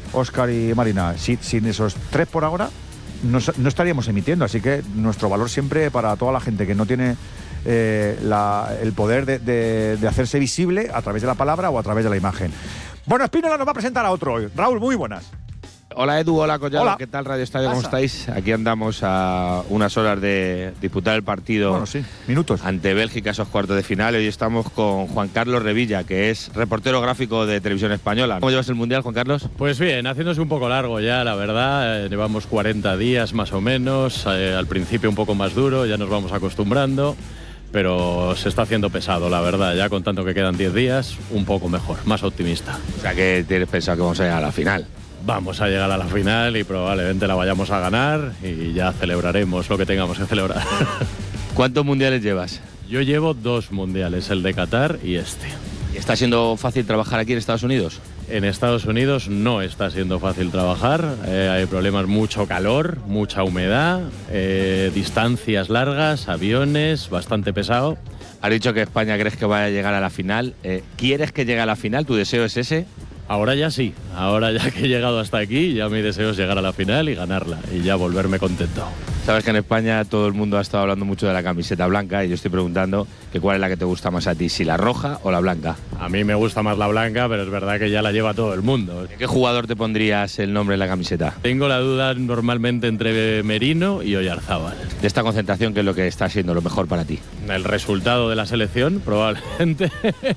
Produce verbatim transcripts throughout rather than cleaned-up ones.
Óscar y Marina, si, sin esos tres por ahora no, no estaríamos emitiendo, así que nuestro valor siempre para toda la gente que no tiene eh, la, el poder de, de, de hacerse visible a través de la palabra o a través de la imagen. Bueno, Espínola nos va a presentar a otro hoy. Raúl, muy buenas. Hola Edu, hola Collado, hola. ¿Qué tal Radio Estadio? ¿Cómo estáis? Aquí andamos a unas horas de disputar el partido bueno, sí, minutos. ante Bélgica, esos cuartos de final. Hoy estamos con Juan Carlos Revilla, que es reportero gráfico de Televisión Española. ¿Cómo llevas el Mundial, Juan Carlos? Pues bien, haciéndose un poco largo ya, la verdad. Eh, llevamos cuarenta días más o menos, eh, al principio un poco más duro, ya nos vamos acostumbrando. Pero se está haciendo pesado, la verdad, ya con tanto que quedan diez días, un poco mejor, más optimista. O sea, que tienes pensado que vamos a llegar a la final. Vamos a llegar a la final y probablemente la vayamos a ganar y ya celebraremos lo que tengamos que celebrar. ¿Cuántos mundiales llevas? Yo llevo dos mundiales, el de Qatar y este. ¿Y está siendo fácil trabajar aquí en Estados Unidos? En Estados Unidos no está siendo fácil trabajar, eh, hay problemas, mucho calor, mucha humedad, eh, distancias largas, aviones, bastante pesado. Has dicho que España crees que va a llegar a la final. Eh, ¿Quieres que llegue a la final? ¿Tu deseo es ese? Ahora ya sí, ahora ya que he llegado hasta aquí, ya mi deseo es llegar a la final y ganarla y ya volverme contento. Sabes que en España todo el mundo ha estado hablando mucho de la camiseta blanca y yo estoy preguntando que cuál es la que te gusta más a ti, si la roja o la blanca. A mí me gusta más la blanca, pero es verdad que ya la lleva todo el mundo. ¿De qué jugador te pondrías el nombre en la camiseta? Tengo la duda normalmente entre Merino y Oyarzábal. De esta concentración, ¿qué es lo que está siendo lo mejor para ti? El resultado de la selección, probablemente.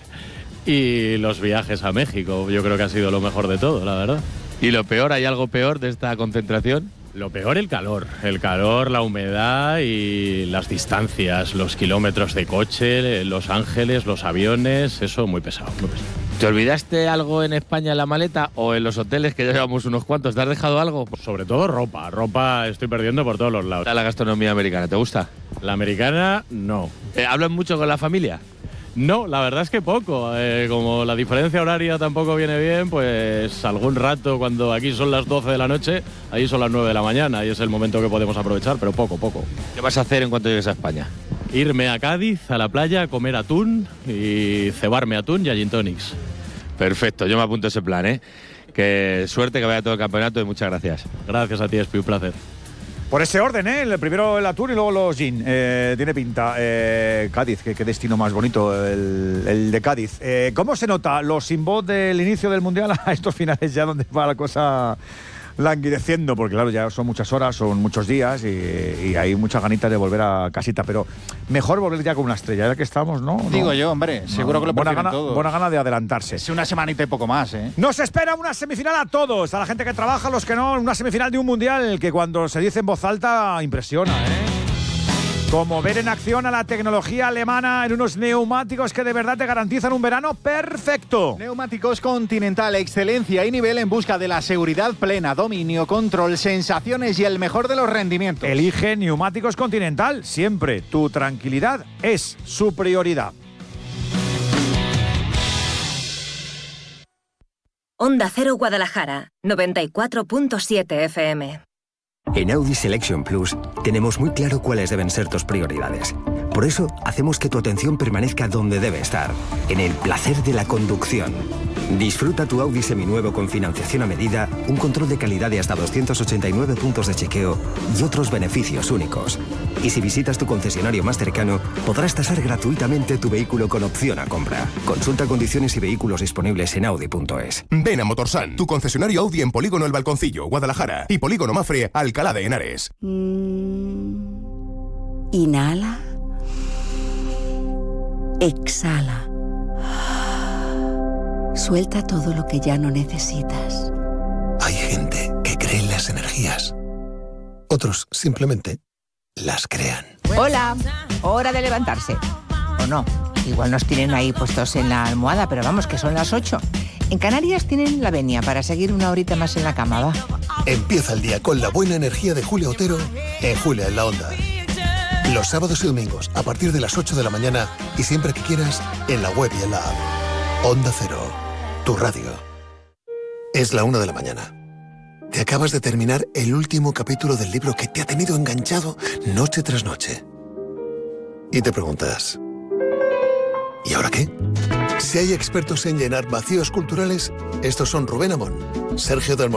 Y los viajes a México, yo creo que ha sido lo mejor de todo, la verdad. ¿Y lo peor? ¿Hay algo peor de esta concentración? Lo peor, el calor. El calor, la humedad y las distancias, los kilómetros de coche, Los Ángeles, los aviones, eso muy pesado, muy pesado. ¿Te olvidaste algo en España en la maleta o en los hoteles, que ya llevamos unos cuantos? ¿Te has dejado algo? Pues sobre todo ropa. Ropa estoy perdiendo por todos los lados. ¿La gastronomía americana te gusta? La americana, no. ¿Eh, ¿Hablan mucho con la familia? No, la verdad es que poco. Eh, como la diferencia horaria tampoco viene bien, pues algún rato, cuando aquí son las doce de la noche, ahí son las nueve de la mañana y es el momento que podemos aprovechar, pero poco, poco. ¿Qué vas a hacer en cuanto llegues a España? Irme a Cádiz, a la playa, a comer atún y cebarme atún y a gin tonics. Perfecto, yo me apunto a ese plan, ¿eh? Que suerte, que vaya todo el campeonato y muchas gracias. Gracias a ti, Espi, un placer. Por ese orden, ¿eh? El primero el atún y luego los gin. Eh, tiene pinta. Eh, Cádiz, qué, qué destino más bonito el, el de Cádiz. Eh, ¿Cómo se nota los sin voz del inicio del Mundial a estos finales ya donde va la cosa languideciendo? Porque claro, ya son muchas horas, son muchos días y, y hay muchas ganitas de volver a casita. Pero mejor volver ya con una estrella, ya que estamos, ¿no? Digo ¿No? yo, hombre, seguro no, que lo buena prefieren gana, todos. Buena gana de adelantarse. Es una semanita y poco más, ¿eh? Nos espera una semifinal a todos, a la gente que trabaja, a los que no, una semifinal de un mundial que cuando se dice en voz alta impresiona, ¿eh? Como ver en acción a la tecnología alemana en unos neumáticos que de verdad te garantizan un verano perfecto. Neumáticos Continental, excelencia y nivel en busca de la seguridad plena, dominio, control, sensaciones y el mejor de los rendimientos. Elige Neumáticos Continental, siempre. Tu tranquilidad es su prioridad. Onda Cero Guadalajara, noventa y cuatro punto siete F M. En Audi Selection Plus tenemos muy claro cuáles deben ser tus prioridades. Por eso hacemos que tu atención permanezca donde debe estar, en el placer de la conducción. Disfruta tu Audi seminuevo con financiación a medida, un control de calidad de hasta doscientos ochenta y nueve puntos de chequeo y otros beneficios únicos. Y si visitas tu concesionario más cercano, podrás tasar gratuitamente tu vehículo con opción a compra. Consulta condiciones y vehículos disponibles en audi punto es. Ven a Motorsan, tu concesionario Audi en Polígono El Balconcillo, Guadalajara, y Polígono Mafre, Alcalá de Henares. Mm. Inhala. Exhala. Suelta todo lo que ya no necesitas. Hay gente que cree en las energías. Otros simplemente las crean. Hola, hora de levantarse. O no, igual nos tienen ahí puestos en la almohada, pero vamos, que son las ocho. En Canarias tienen la venia para seguir una horita más en la cama, va. Empieza el día con la buena energía de Julia Otero en Julia en la Onda. Los sábados y domingos a partir de las ocho de la mañana y siempre que quieras en la web y en la app. Onda Cero, tu radio. Es la una de la mañana. Te acabas de terminar el último capítulo del libro que te ha tenido enganchado noche tras noche. Y te preguntas, ¿y ahora qué? Si hay expertos en llenar vacíos culturales, estos son Rubén Amón, Sergio del